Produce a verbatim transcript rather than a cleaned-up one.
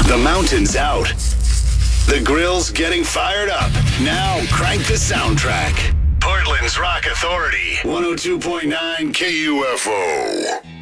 The mountain's out. The grill's getting fired up. Now crank the soundtrack. Portland's Rock Authority. one oh two point nine K U F O.